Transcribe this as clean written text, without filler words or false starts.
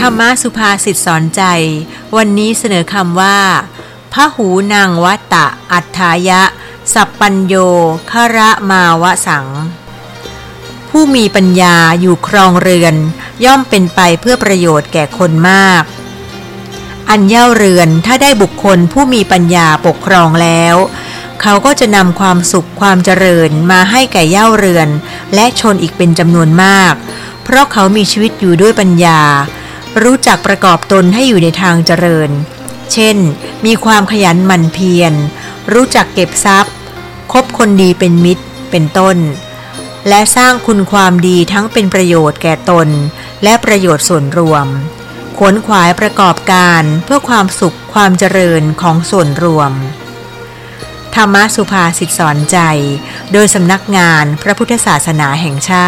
รรมสุภาษิตสอนใจวันนี้เสนอคำว่าพหูนังวัตตะอัฏฐายะสัพปัญโยคระมาวสังผู้มีปัญญาอยู่ครองเรือนย่อมเป็นไปเพื่อประโยชน์แก่คนมากอันเย่าเรือนถ้าได้บุคคลผู้มีปัญญาปกครองแล้วเขาก็จะนำความสุขความเจริญมาให้แก่เย่าเรือนและชนอีกเป็นจำนวนมากเพราะเขามีชีวิตอยู่ด้วยปัญญารู้จักประกอบตนให้อยู่ในทางเจริญเช่นมีความขยันหมั่นเพียรรู้จักเก็บทรัพย์คบคนดีเป็นมิตรเป็นต้นและสร้างคุณความดีทั้งเป็นประโยชน์แก่ตนและประโยชน์ส่วนรวมขวนขวายประกอบการเพื่อความสุขความเจริญของส่วนรวมธรรมสุภาษิตสอนใจโดยสำนักงานพระพุทธศาสนาแห่งชาติ